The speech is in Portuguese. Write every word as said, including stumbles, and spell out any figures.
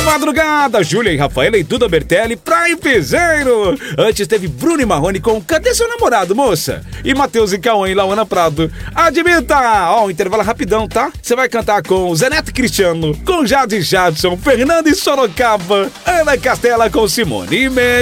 madrugada, Júlia e Rafaela e Duda Bertelli pra Empizeiro. Antes teve Bruno e Marrone com Cadê Seu Namorado, Moça? E Matheus e Cauã e Lauana Prado. Admita! Ó, um intervalo rapidão, tá? Você vai cantar com Zé Neto e Cristiano, com Jade Jadson, Fernando e Sorocaba, Ana Castela com Simone e